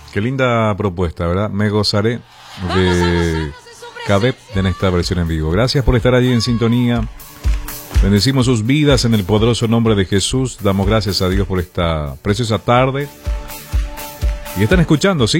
Qué linda propuesta, ¿verdad? Me gozaré de Cadep en esta versión en vivo. Gracias por estar allí en sintonía. Bendecimos sus vidas en el poderoso nombre de Jesús. Damos gracias a Dios por esta preciosa tarde. Y están escuchando, ¿sí?